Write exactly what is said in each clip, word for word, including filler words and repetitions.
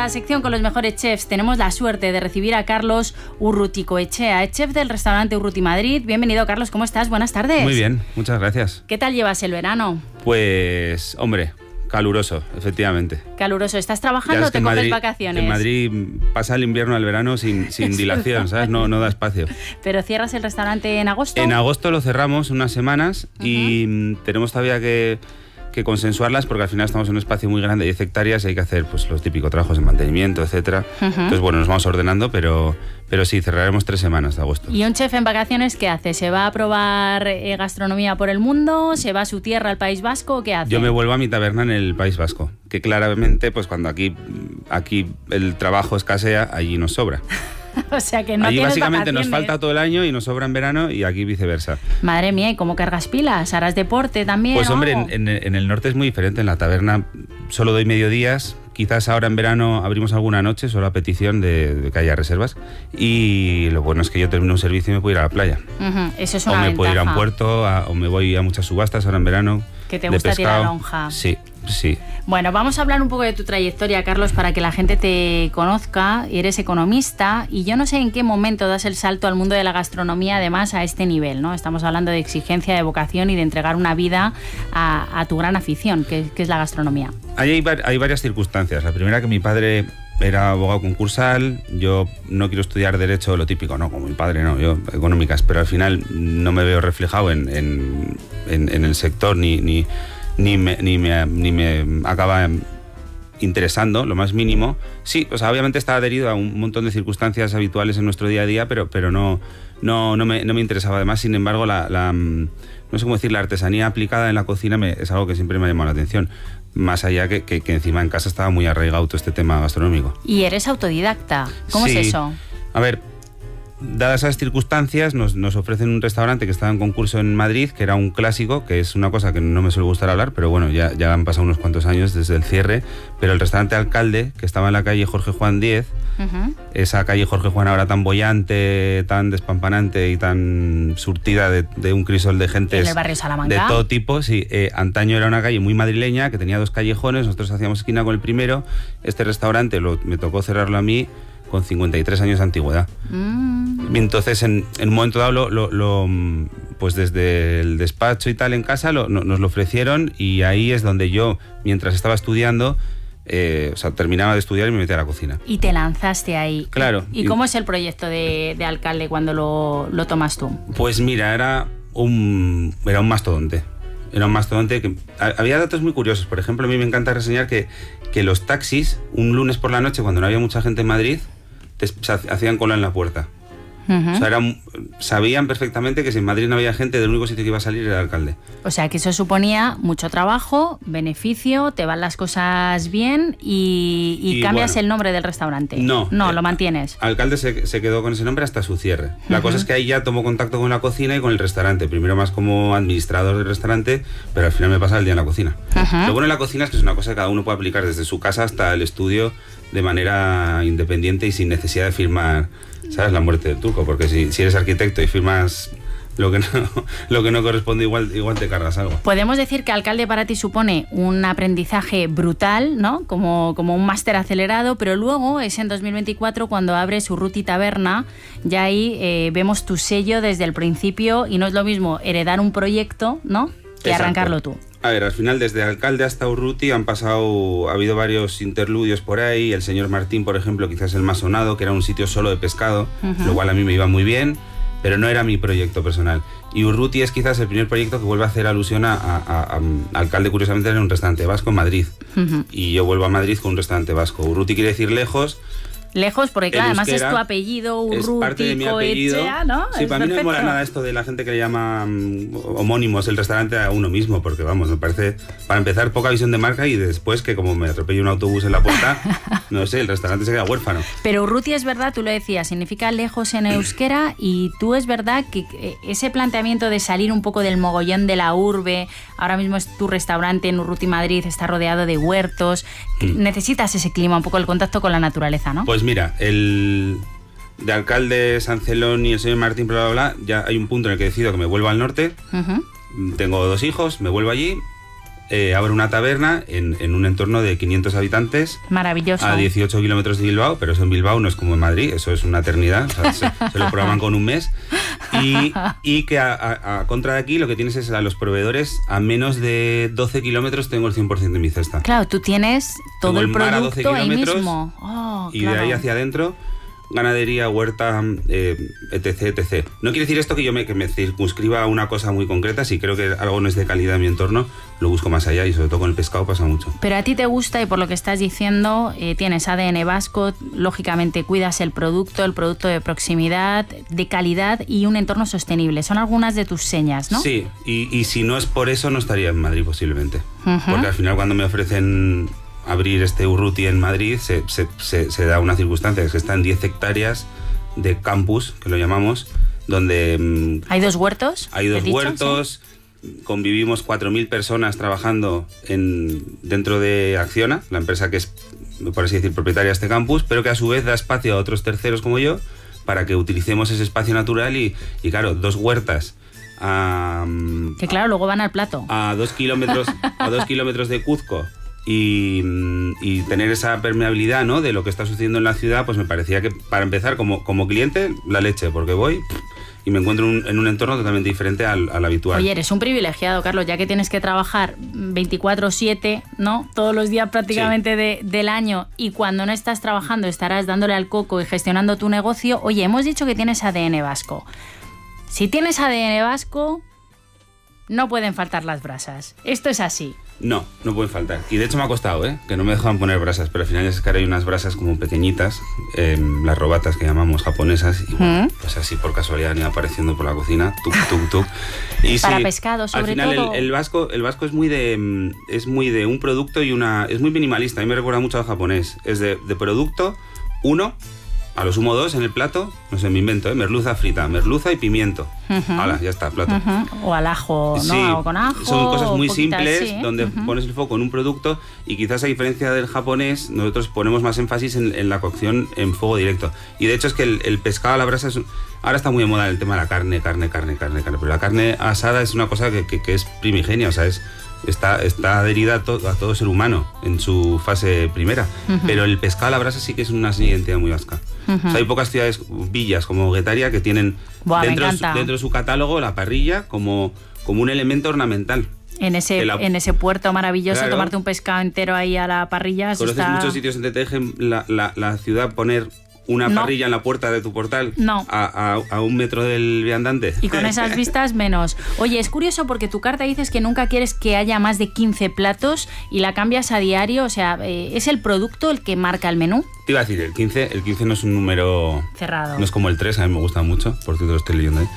nuestra sección con los mejores chefs tenemos la suerte de recibir a Carlos Urruticoetxea, chef del restaurante Urruti Madrid. Bienvenido, Carlos, ¿cómo estás? Buenas tardes. Muy bien, muchas gracias. ¿Qué tal llevas el verano? Pues, hombre, caluroso, efectivamente. Caluroso. ¿Estás trabajando o te coges Madrid, vacaciones? En Madrid pasa el invierno al verano sin, sin dilación, ¿sabes? No, no da espacio. ¿Pero cierras el restaurante en agosto? En agosto lo cerramos unas semanas uh-huh. y tenemos todavía que... que consensuarlas porque al final estamos en un espacio muy grande, diez hectáreas, y hay que hacer pues los típicos trabajos de mantenimiento, etcétera. Uh-huh. Entonces, bueno, nos vamos ordenando, pero, pero sí, cerraremos tres semanas de agosto. ¿Y un chef en vacaciones qué hace? ¿Se va a probar eh, gastronomía por el mundo? ¿Se va a su tierra, al País Vasco? ¿Qué hace? Yo me vuelvo a mi taberna en el País Vasco, que claramente, pues cuando aquí, aquí el trabajo escasea, allí nos sobra. O sea que no allí tienes básicamente vacaciones. Nos falta todo el año y nos sobra en verano, y aquí viceversa. Madre mía, ¿y cómo cargas pilas? ¿Harás deporte también? Pues hombre, en, en, en el norte es muy diferente. En la taberna solo doy mediodías. Quizás ahora en verano abrimos alguna noche, solo a petición de, de que haya reservas. Y lo bueno es que yo termino un servicio y me puedo ir a la playa. Uh-huh. Eso es una O me ventaja. puedo ir a un puerto, a, o me voy a muchas subastas ahora en verano. Que te gusta tirar lonja. Sí, sí. Bueno, vamos a hablar un poco de tu trayectoria, Carlos, para que la gente te conozca. Eres economista y yo no sé en qué momento das el salto al mundo de la gastronomía, además a este nivel, ¿no? Estamos hablando de exigencia, de vocación y de entregar una vida a, a tu gran afición, que, que es la gastronomía. Hay, hay, hay varias circunstancias. La primera, que mi padre era abogado concursal. Yo no quiero estudiar derecho, lo típico, no, como mi padre, no, yo económicas, pero al final no me veo reflejado en, en, en, en el sector ni... ni Ni me, ni, me, ni me acaba interesando, lo más mínimo. Sí, o sea, obviamente está adherido a un montón de circunstancias habituales en nuestro día a día, pero, pero no, no, no, me, no me interesaba. Además, sin embargo, la, la, no sé cómo decir, la artesanía aplicada en la cocina me, es algo que siempre me ha llamado la atención. Más allá que, que, que encima en casa estaba muy arraigado todo este tema gastronómico. ¿Y eres autodidacta? ¿Cómo sí. es eso? A ver, dadas esas circunstancias, nos, nos ofrecen un restaurante que estaba en concurso en Madrid, que era un clásico, que es una cosa que no me suele gustar hablar, pero bueno, ya, ya han pasado unos cuantos años desde el cierre, pero el restaurante Alcalde, que estaba en la calle Jorge Juan diez, uh-huh. esa calle Jorge Juan ahora tan bollante, tan despampanante y tan surtida de, de un crisol de gente en el barrio Salamanca, de todo tipo, sí, eh, antaño era una calle muy madrileña, que tenía dos callejones, nosotros hacíamos esquina con el primero. Este restaurante lo, me tocó cerrarlo a mí con cincuenta y tres años de antigüedad. Mm. Y entonces, en, en un momento dado, lo, lo, lo, pues desde el despacho y tal en casa, lo, no, nos lo ofrecieron, y ahí es donde yo, mientras estaba estudiando, eh, o sea, terminaba de estudiar y me metí a la cocina. Y te lanzaste ahí. Claro. ¿Y, y cómo es el proyecto de, de Alcalde cuando lo, lo tomas tú? Pues mira, era un, era un mastodonte. Era un mastodonte que... Había datos muy curiosos. Por ejemplo, a mí me encanta reseñar que, que los taxis, un lunes por la noche, cuando no había mucha gente en Madrid, te, se hacían cola en la puerta. Uh-huh. O sea, eran, sabían perfectamente que si en Madrid no había gente, del único sitio que iba a salir era el Alcalde. O sea, que eso suponía mucho trabajo, beneficio, te van las cosas bien y, y, y cambias bueno, el nombre del restaurante. No. No, eh, lo mantienes. Alcalde se, se quedó con ese nombre hasta su cierre. La uh-huh. cosa es que ahí ya tomó contacto con la cocina y con el restaurante. Primero más como administrador del restaurante, pero al final me pasaba el día en la cocina. Uh-huh. Lo bueno en la cocina es que es una cosa que cada uno puede aplicar desde su casa hasta el estudio de manera independiente y sin necesidad de firmar, ¿sabes?, la muerte del turco, porque si, si eres arquitecto y firmas lo que no, lo que no corresponde, igual, igual te cargas algo. Podemos decir que Alcalde para ti supone un aprendizaje brutal, ¿no? Como, como un máster acelerado, pero luego es en dos mil veinticuatro cuando abres Urruti Taberna, ya ahí eh, vemos tu sello desde el principio, y no es lo mismo heredar un proyecto, ¿no?, que Exacto. arrancarlo tú. A ver, al final desde Alcalde hasta Urruti han pasado, ha habido varios interludios por ahí. El señor Martín, por ejemplo, quizás el más sonado, que era un sitio solo de pescado, uh-huh. lo cual a mí me iba muy bien, pero no era mi proyecto personal. Y Urruti es quizás el primer proyecto que vuelve a hacer alusión a, a, a, a Alcalde, curiosamente, era un restaurante vasco en Madrid. Uh-huh. Y yo vuelvo a Madrid con un restaurante vasco. Urruti quiere decir lejos. Lejos, porque claro, además es tu apellido, Urruticoetxea, ¿no? Sí, es para mí no me mola nada esto de la gente que le llama um, homónimos el restaurante a uno mismo, porque vamos, me parece, para empezar, poca visión de marca, y después que como me atropelle un autobús en la puerta, no sé, el restaurante se queda huérfano. Pero Urruti es verdad, tú lo decías, significa lejos en euskera, y tú es verdad que ese planteamiento de salir un poco del mogollón de la urbe, ahora mismo es tu restaurante en Urruti Madrid, está rodeado de huertos, mm. necesitas ese clima, un poco el contacto con la naturaleza, ¿no? Pues mira, el de Alcalde, San Celón y el señor Martín, bla, bla, bla, ya hay un punto en el que decido que me vuelvo al norte. Uh-huh. Tengo dos hijos, me vuelvo allí, eh, abro una taberna en, en un entorno de quinientos habitantes. Maravilloso. A dieciocho kilómetros de Bilbao, pero eso en Bilbao no es como en Madrid, eso es una eternidad, o sea, se, se lo programan con un mes. Y, y que a, a, a contra de aquí lo que tienes es a los proveedores a menos de doce kilómetros tengo el cien por ciento de mi cesta. Claro, tú tienes todo tengo el, el mar a producto doce ahí kilómetros mismo. Oh, y claro. de ahí hacia adentro ganadería, huerta, eh, etc, etcétera. No quiere decir esto que yo me, que me circunscriba a una cosa muy concreta. Si creo que algo no es de calidad en mi entorno, lo busco más allá, y sobre todo con el pescado pasa mucho. Pero a ti te gusta, y por lo que estás diciendo, eh, tienes A D N vasco, lógicamente cuidas el producto, el producto de proximidad, de calidad y un entorno sostenible. Son algunas de tus señas, ¿no? Sí, y, y si no es por eso no estaría en Madrid posiblemente. Uh-huh. Porque al final cuando me ofrecen abrir este Urruti en Madrid, se, se, se, se da una circunstancia, que es que están diez hectáreas de campus, que lo llamamos, donde... ¿Hay dos huertos? Hay dos dicho, huertos, ¿sí? Convivimos cuatro mil personas trabajando en, dentro de Acciona, la empresa que es, por así decir, propietaria de este campus, pero que a su vez da espacio a otros terceros como yo, para que utilicemos ese espacio natural y, y claro, dos huertas a... Que claro, luego van al plato. A dos kilómetros, a dos kilómetros de Cuzco. Y, y tener esa permeabilidad, ¿no?, de lo que está sucediendo en la ciudad, pues me parecía que, para empezar, como, como cliente, la leche, porque voy y me encuentro en un, en un entorno totalmente diferente al, al habitual. Oye, eres un privilegiado, Carlos, ya que tienes que trabajar veinticuatro siete, ¿no?, todos los días prácticamente sí. de, del año, y cuando no estás trabajando estarás dándole al coco y gestionando tu negocio. Oye, hemos dicho que tienes A D N vasco. Si tienes A D N vasco, no pueden faltar las brasas. Esto es así. No, no pueden faltar. Y de hecho me ha costado, ¿eh? Que no me dejaban poner brasas, pero al final es que ahora hay unas brasas como pequeñitas, eh, las robatas que llamamos japonesas, y bueno, ¿Mm? pues así por casualidad han ido apareciendo por la cocina, tuk, tuk, tuk. Y para sí, pescado, sobre al final todo. El, el vasco, el vasco es muy de es muy de un producto y una es muy minimalista. A mí me recuerda mucho al japonés. Es de, de producto uno. A lo sumo dos en el plato, no sé, me invento, ¿eh? Merluza frita, merluza y pimiento. Uh-huh. Hala, ya está, plato. Uh-huh. O al ajo, ¿no? Sí, o con ajo. son cosas muy poquita, simples, sí. donde uh-huh. pones el foco en un producto, y quizás a diferencia del japonés, nosotros ponemos más énfasis en, en la cocción en fuego directo. Y de hecho es que el, el pescado a la brasa es, ahora está muy de moda el tema de la carne, carne, carne, carne, carne, pero la carne asada es una cosa que, que, que es primigenia, o sea, es... Está, está adherida a, to, a todo ser humano en su fase primera. Uh-huh. Pero el pescado a la brasa sí que es una identidad muy vasca. Uh-huh. O sea, hay pocas ciudades, villas como Guetaria, que tienen Buah, dentro, su, dentro de su catálogo la parrilla como, como un elemento ornamental. En ese, la, en ese puerto maravilloso, claro, tomarte un pescado entero ahí a la parrilla. ¿Conoces está... muchos sitios donde te dejen la, la, la ciudad poner una no. parrilla en la puerta de tu portal no. a, a, a un metro del viandante? Y con esas vistas menos. Oye, es curioso porque tu carta dices que nunca quieres que haya más de quince platos y la cambias a diario, o sea, eh, ¿es el producto el que marca el menú? Te iba a decir, el quince, el quince no es un número... cerrado. No es como el tres, a mí me gusta mucho, porque te lo estoy leyendo ahí.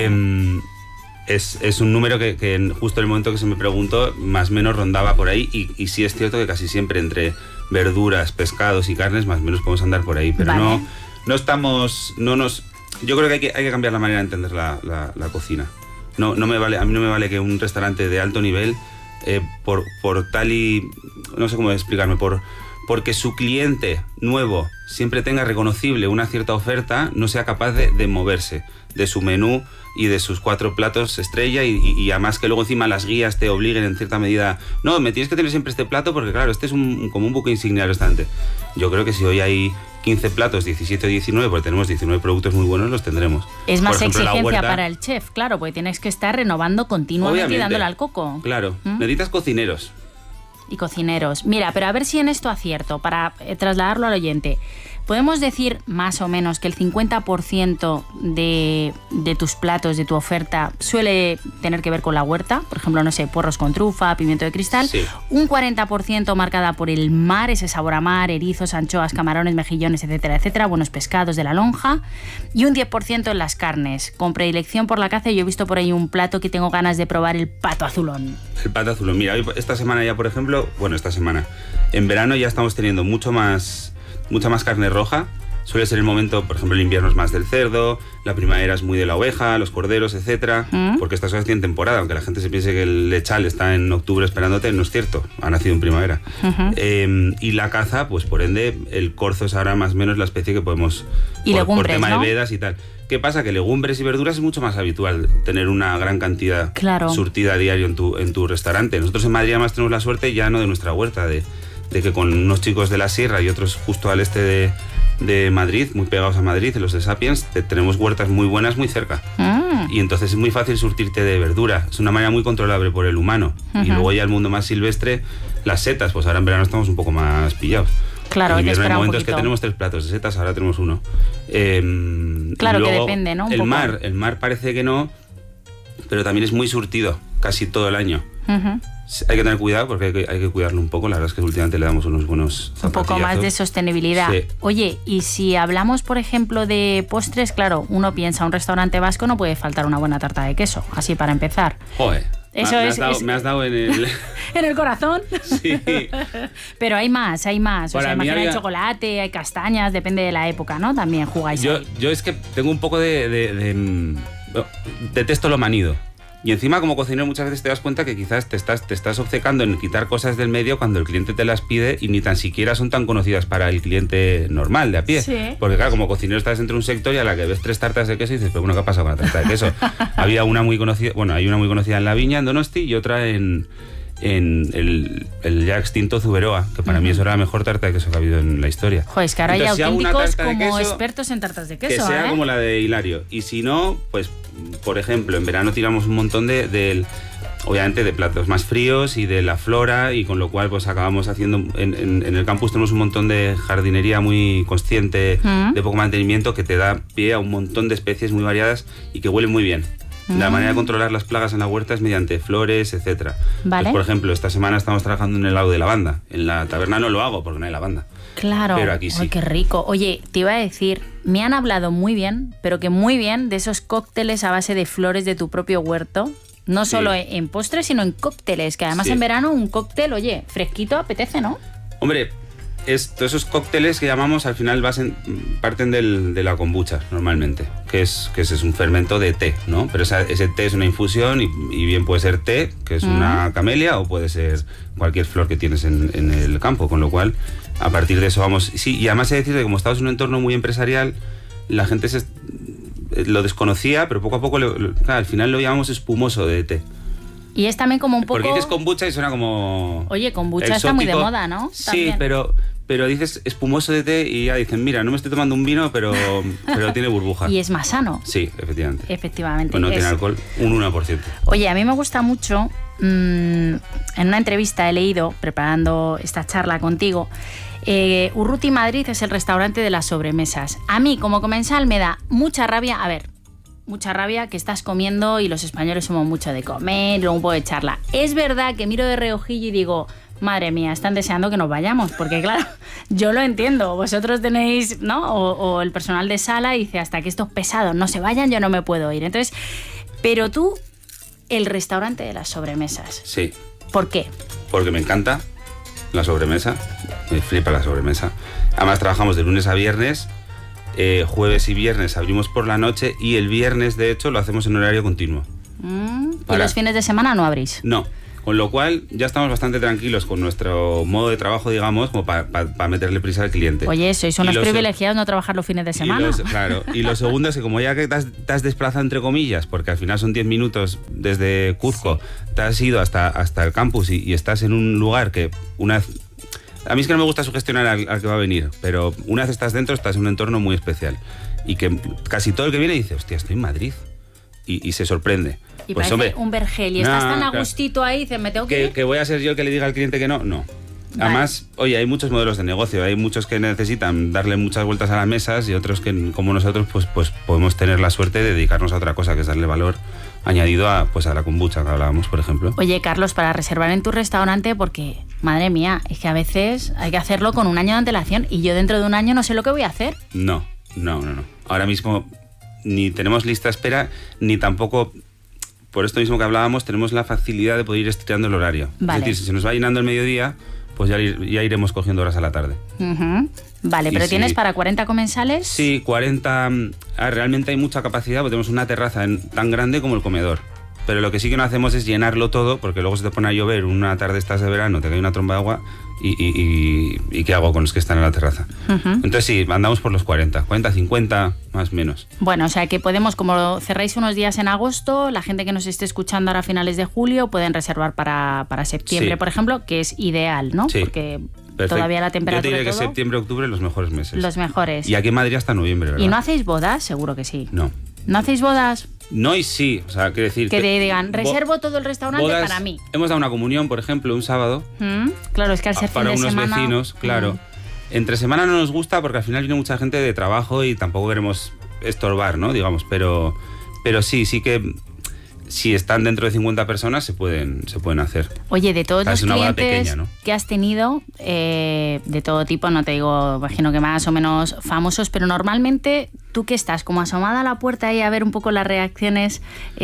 eh, es, es un número que, que justo en el momento que se me preguntó, más o menos rondaba por ahí, y, y sí es cierto que casi siempre entre verduras, pescados y carnes, más o menos podemos andar por ahí, pero vale. no, no estamos, no nos, yo creo que hay que, hay que cambiar la manera de entender la, la, la cocina. No, no me vale, a mí no me vale que un restaurante de alto nivel, eh, por, por tal y, no sé cómo explicarme, por, porque su cliente nuevo siempre tenga reconocible una cierta oferta, no sea capaz de, de moverse de su menú y de sus cuatro platos estrella, y, y, y además que luego encima las guías te obliguen en cierta medida, no, me tienes que tener siempre este plato porque claro, este es un, como un buque insignia del restaurante. Yo creo que si hoy hay quince platos, diecisiete o diecinueve, porque tenemos diecinueve productos muy buenos, los tendremos. Es más ejemplo, exigencia huerta, para el chef, claro, porque tienes que estar renovando continuamente y dándole al coco. Claro, ¿Mm? necesitas cocineros. Y cocineros. Mira, pero a ver si en esto acierto, para eh, trasladarlo al oyente. ¿Podemos decir más o menos que el cincuenta por ciento de, de tus platos, de tu oferta, suele tener que ver con la huerta? Por ejemplo, no sé, puerros con trufa, pimiento de cristal. Sí. Un cuarenta por ciento marcada por el mar, ese sabor a mar, erizos, anchoas, camarones, mejillones, etcétera, etcétera, buenos pescados de la lonja. Y un diez por ciento en las carnes, con predilección por la caza. Yo he visto por ahí un plato que tengo ganas de probar, el pato azulón. El pato azulón. Mira, esta semana ya, por ejemplo, bueno, esta semana, en verano ya estamos teniendo mucho más... mucha más carne roja. Suele ser el momento, por ejemplo, el invierno es más del cerdo, la primavera es muy de la oveja, los corderos, etcétera, ¿Mm? porque estas cosas tienen temporada, aunque la gente se piense que el lechal está en octubre esperándote, no es cierto, ha nacido en primavera. Uh-huh. Eh, y la caza, pues por ende, el corzo es ahora más o menos la especie que podemos, y por, legumbres, por tema ¿no? de vedas y tal. ¿Qué pasa? Que legumbres y verduras es mucho más habitual tener una gran cantidad claro. surtida a diario en tu, en tu restaurante. Nosotros en Madrid además tenemos la suerte ya no de nuestra huerta, de, de que con unos chicos de la Sierra y otros justo al este de, de Madrid, muy pegados a Madrid, los de Sapiens, te, tenemos huertas muy buenas muy cerca. Mm. Y entonces es muy fácil surtirte de verdura. Es una manera muy controlable por el humano. Uh-huh. Y luego ya el mundo más silvestre, las setas, pues ahora en verano estamos un poco más pillados. Claro, hay que esperar hay momentos un que tenemos tres platos de setas, ahora tenemos uno. Eh, claro, luego, que depende, ¿no? Un el poco. mar, el mar parece que no, pero también es muy surtido, casi todo el año. Uh-huh. Hay que tener cuidado porque hay que, hay que cuidarlo un poco. La verdad es que últimamente le damos unos buenos Un poco más de sostenibilidad. Sí. Oye, y si hablamos, por ejemplo, de postres, claro, uno piensa, un restaurante vasco no puede faltar una buena tarta de queso, así para empezar. Joder. Eso me, es, has dado, es, me has dado en el... ¿En el corazón? Sí. Pero hay más, hay más. Para o sea, imagina había... hay chocolate, hay castañas, depende de la época, ¿no? También jugáis yo, ahí. Yo es que tengo un poco de... de, de, de detesto lo manido. Y encima, como cocinero, muchas veces te das cuenta que quizás te estás, te estás obcecando en quitar cosas del medio cuando el cliente te las pide y ni tan siquiera son tan conocidas para el cliente normal, de a pie. Sí. Porque claro, como cocinero estás entre un sector y a la que ves tres tartas de queso y dices, pero bueno, ¿qué ha pasado con la tarta de queso? Había una muy conocida, bueno, hay una muy conocida en La Viña, en Donosti, y otra en... en el, el ya extinto Zuberoa, que para uh-huh. mí eso era la mejor tarta de queso que ha habido en la historia. Joder, es que ahora Entonces, hay auténticos si como queso, expertos en tartas de queso. Que sea ¿eh? como la de Hilario. Y si no, pues, por ejemplo, en verano tiramos un montón de, de obviamente, de platos más fríos y de la flora, y con lo cual pues acabamos haciendo, en, en, en el campus tenemos un montón de jardinería muy consciente, uh-huh. de poco mantenimiento, que te da pie a un montón de especies muy variadas y que huelen muy bien. La manera de controlar las plagas en la huerta es mediante flores, etcétera. Vale. Pues, por ejemplo, esta semana estamos trabajando en el helado de lavanda. En la taberna no lo hago porque no hay lavanda. Claro. Pero aquí sí. Ay, qué rico. Oye, te iba a decir, me han hablado muy bien, pero que muy bien, de esos cócteles a base de flores de tu propio huerto. No sí. solo en postres, sino en cócteles. Que además sí. en verano un cóctel, oye, fresquito apetece, ¿no? Hombre... Es, todos esos cócteles que llamamos al final basen, parten del, de la kombucha normalmente, que es que ese es un fermento de té, ¿no? Pero esa, ese té es una infusión y, y bien puede ser té, que es mm. una camelia, o puede ser cualquier flor que tienes en, en el campo, con lo cual a partir de eso vamos... Sí, y además he de decir que como estamos en un entorno muy empresarial, la gente se, lo desconocía, pero poco a poco lo, lo, claro, al final lo llamamos espumoso de té. Y es también como un poco... Porque dices kombucha y suena como... Oye, kombucha exótico. Está muy de moda, ¿no? Sí, también. pero... Pero dices espumoso de té y ya dicen, mira, no me estoy tomando un vino, pero, pero tiene burbuja. Y es más sano. Sí, efectivamente. Efectivamente. Pues no es... tiene alcohol, un uno por ciento. Oye, a mí me gusta mucho, mmm, en una entrevista he leído, preparando esta charla contigo, eh, Urruti Madrid es el restaurante de las sobremesas. A mí, como comensal, me da mucha rabia, a ver, mucha rabia que estás comiendo y los españoles somos mucho de comer y luego un poco de charla. Es verdad que miro de reojillo y digo... Madre mía, están deseando que nos vayamos, porque claro, yo lo entiendo, vosotros tenéis, ¿no? O, o el personal de sala dice, hasta que estos pesados no se vayan, yo no me puedo ir. Entonces, pero tú, el restaurante de las sobremesas. Sí. ¿Por qué? Porque me encanta la sobremesa, me flipa la sobremesa. Además trabajamos de lunes a viernes, eh, jueves y viernes abrimos por la noche y el viernes, de hecho, lo hacemos en horario continuo. Mm, Para... ¿Y los fines de semana no abrís? No. Con lo cual ya estamos bastante tranquilos con nuestro modo de trabajo, digamos, como para pa, pa meterle prisa al cliente. Oye, sois unos privilegiados no trabajar los fines de semana. Y los, claro, y lo segundo es que como ya que te has, te has desplazado entre comillas, porque al final son diez minutos desde Cuzco, sí. te has ido hasta, hasta el campus y, y estás en un lugar que una vez... A mí es que no me gusta sugestionar al, al que va a venir, pero una vez estás dentro estás en un entorno muy especial y que casi todo el que viene dice, hostia, estoy en Madrid y, y se sorprende. Y pues, parece hombre, un vergel y estás no, tan a claro. gustito ahí, dices, me tengo que, que ir. Que voy a ser yo el que le diga al cliente que no, no. Vale. Además, oye, hay muchos modelos de negocio, hay muchos que necesitan darle muchas vueltas a las mesas y otros que, como nosotros, pues, pues podemos tener la suerte de dedicarnos a otra cosa, que es darle valor añadido a, pues, a la kombucha que hablábamos, por ejemplo. Oye, Carlos, para reservar en tu restaurante, porque, madre mía, es que a veces hay que hacerlo con un año de antelación y yo dentro de un año no sé lo que voy a hacer. No, no, no, no. Ahora mismo ni tenemos lista espera, ni tampoco... Por esto mismo que hablábamos, tenemos la facilidad de poder ir estirando el horario. Vale. Es decir, si se nos va llenando el mediodía, pues ya, ya iremos cogiendo horas a la tarde. Uh-huh. Vale, y pero si, ¿tienes para cuarenta comensales? Sí, cuarenta. Ah, realmente hay mucha capacidad, porque tenemos una terraza en, tan grande como el comedor. Pero lo que sí que no hacemos es llenarlo todo, porque luego se te pone a llover una tarde estás de verano, te cae una tromba de agua y, y, y, y qué hago con los que están en la terraza. Uh-huh. Entonces sí, andamos por los cuarenta, cuarenta, cincuenta, más o menos. Bueno, o sea que podemos, como cerráis unos días en agosto, la gente que nos esté escuchando ahora a finales de julio pueden reservar para, para septiembre, sí. por ejemplo, que es ideal, ¿no? Sí. Porque perfecto. Todavía la temperatura. Yo te diría todo, que septiembre, octubre, los mejores meses. Los mejores. Y aquí en Madrid hasta noviembre, ¿verdad? ¿Y no hacéis bodas? Seguro que sí. No. ¿No hacéis bodas? No y sí, o sea, quiero decir... Que te digan, reservo todo el restaurante bodas, para mí. Hemos dado una comunión, por ejemplo, un sábado. Mm, claro, es que al ser para fin de unos semana... vecinos, claro. Mm. Entre semana no nos gusta porque al final viene mucha gente de trabajo y tampoco queremos estorbar, ¿no? Digamos, pero, pero sí, sí que... Si están dentro de cincuenta personas, se pueden, se pueden hacer. Oye, de todos o sea, los es una boda clientes pequeña, ¿no? que has tenido, eh, de todo tipo, no te digo, imagino que más o menos famosos, pero normalmente tú que estás como asomada a la puerta y a ver un poco las reacciones,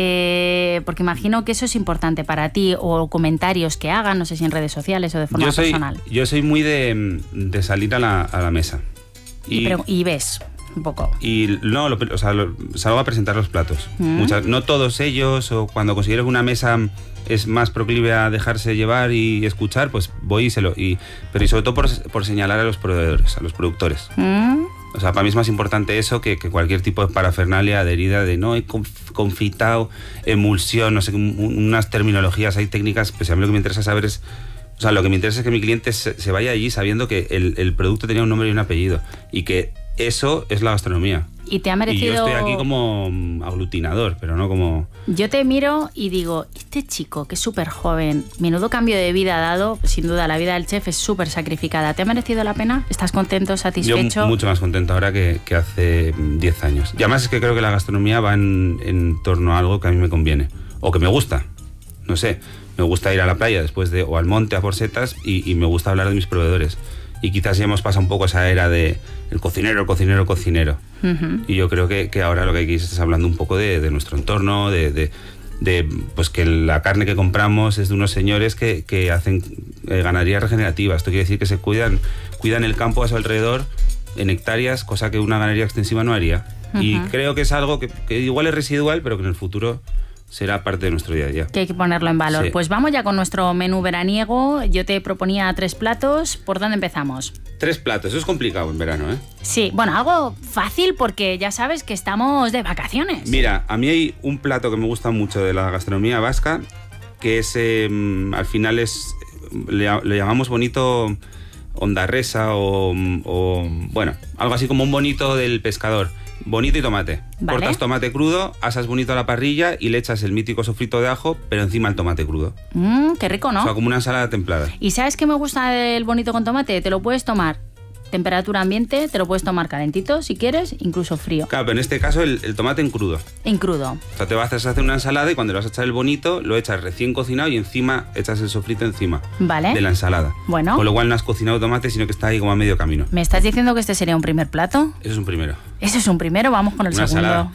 eh, porque imagino que eso es importante para ti, o comentarios que hagan, no sé si en redes sociales o de forma yo soy, personal. Yo soy muy de, de salir a la, a la mesa. Y, y, pero, y ves... un poco. Y no, lo, o sea, lo, salgo a presentar los platos. Mm. Muchas, no todos ellos, o cuando considero que una mesa es más proclive a dejarse llevar y escuchar, pues voy y se lo... Y, pero y sobre todo por, por señalar a los proveedores, a los productores. Mm. O sea, para mí es más importante eso que, que cualquier tipo de parafernalia adherida de no, he confitado, emulsión, no sé, unas terminologías, hay técnicas, pues a mí lo que me interesa saber es... O sea, lo que me interesa es que mi cliente se, se vaya allí sabiendo que el, el producto tenía un nombre y un apellido y que eso es la gastronomía. Y te ha merecido... Y yo estoy aquí como aglutinador, pero no como... Yo te miro y digo, este chico que es súper joven, menudo cambio de vida ha dado, sin duda la vida del chef es súper sacrificada. ¿Te ha merecido la pena? ¿Estás contento, satisfecho? Yo mucho más contento ahora que, que hace diez años. Y además es que creo que la gastronomía va en, en torno a algo que a mí me conviene, o que me gusta, no sé. Me gusta ir a la playa después de, o al monte a por setas y, y me gusta hablar de mis proveedores. Y quizás ya hemos pasado un poco esa era de el cocinero, el cocinero, el cocinero. Uh-huh. Y yo creo que, que ahora lo que hay que ir es hablando un poco de, de nuestro entorno, de, de, de pues que la carne que compramos es de unos señores que, que hacen eh, ganadería regenerativa. Esto quiere decir que se cuidan, cuidan el campo a su alrededor en hectáreas, cosa que una ganadería extensiva no haría. Uh-huh. Y creo que es algo que, que igual es residual, pero que en el futuro... será parte de nuestro día a día. Que hay que ponerlo en valor. Sí. Pues vamos ya con nuestro menú veraniego. Yo te proponía tres platos. ¿Por dónde empezamos? Tres platos. Eso es complicado en verano, ¿eh? Sí. Bueno, algo fácil porque ya sabes que estamos de vacaciones. Mira, a mí hay un plato que me gusta mucho de la gastronomía vasca, que es, eh, al final es, le, le llamamos bonito ondarresa o, o, bueno, algo así como un bonito del pescador. Bonito y tomate. Vale. Cortas tomate crudo, asas bonito a la parrilla y le echas el mítico sofrito de ajo, pero encima el tomate crudo. Mmm, qué rico, ¿no? O sea, como una ensalada templada. ¿Y sabes qué me gusta del bonito con tomate? Te lo puedes tomar temperatura ambiente, te lo puedes tomar calentito si quieres, incluso frío. Claro, pero en este caso el, el tomate en crudo. En crudo. O sea, te vas a hacer una ensalada y cuando le vas a echar el bonito, lo echas recién cocinado y encima echas el sofrito encima. Vale. De la ensalada. Bueno. Con lo cual no has cocinado tomate, sino que está ahí como a medio camino. ¿Me estás diciendo que este sería un primer plato? Eso es un primero. Eso es un primero, vamos con el una segundo.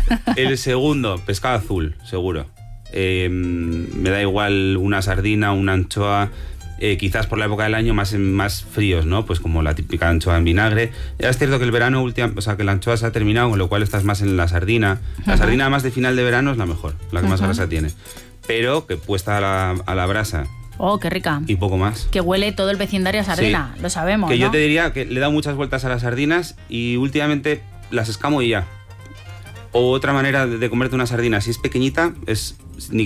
El segundo, pescado azul, seguro. Eh, me da igual una sardina, una anchoa... Eh, quizás por la época del año más, más fríos, ¿no? Pues como la típica anchoa en vinagre. Ya es cierto que el verano, última, o sea, que la anchoa se ha terminado, con lo cual estás más en la sardina. La uh-huh. sardina además de final de verano es la mejor, la que uh-huh. más grasa tiene. Pero que puesta a la, a la brasa. Oh, qué rica. Y poco más. Que huele todo el vecindario a sardina, sí. Lo sabemos, Que ¿no? yo te diría que le he dado muchas vueltas a las sardinas y últimamente las escamo y ya. O otra manera de comerte una sardina, si es pequeñita, es...